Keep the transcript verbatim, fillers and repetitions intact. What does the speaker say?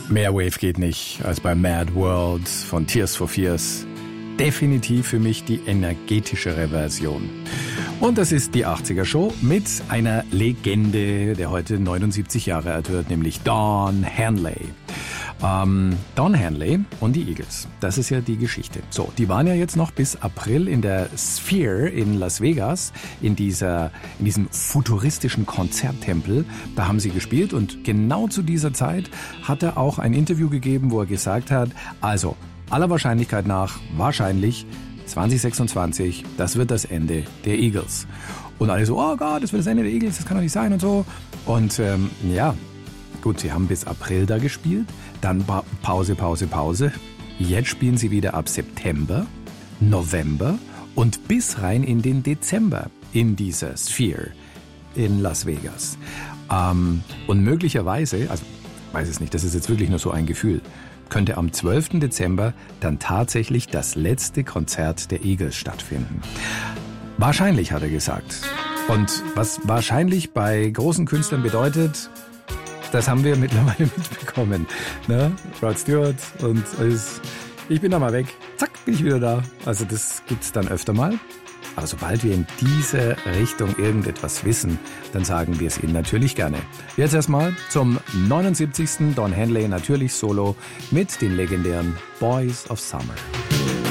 Mehr Wave geht nicht als bei Mad World von Tears for Fears. Definitiv für mich die energetischere Version. Und das ist die achtziger Show mit einer Legende, der heute neunundsiebzig Jahre alt wird, nämlich Don Henley. Ähm, Don Henley und die Eagles, das ist ja die Geschichte. So, die waren ja jetzt noch bis April in der Sphere in Las Vegas, in dieser, in diesem futuristischen Konzerttempel. Da haben sie gespielt und genau zu dieser Zeit hat er auch ein Interview gegeben, wo er gesagt hat, also aller Wahrscheinlichkeit nach, wahrscheinlich zwanzig sechsundzwanzig, das wird das Ende der Eagles. Und alle so, oh Gott, das wird das Ende der Eagles, das kann doch nicht sein und so. Und ähm, ja, gut, sie haben bis April da gespielt, dann Pause, Pause, Pause. Jetzt spielen sie wieder ab September, November und bis rein in den Dezember in dieser Sphere in Las Vegas. Ähm, und möglicherweise, also weiß es nicht, das ist jetzt wirklich nur so ein Gefühl, könnte am zwölften Dezember dann tatsächlich das letzte Konzert der Eagles stattfinden. Wahrscheinlich, hat er gesagt. Und was wahrscheinlich bei großen Künstlern bedeutet, das haben wir mittlerweile mitbekommen. Ne? Rod Stewart und alles. Ich bin da mal weg. Zack, bin ich wieder da. Also das gibt's dann öfter mal. Aber sobald wir in diese Richtung irgendetwas wissen, dann sagen wir es Ihnen natürlich gerne. Jetzt erstmal zum neunundsiebzigsten Don Henley natürlich solo mit den legendären Boys of Summer.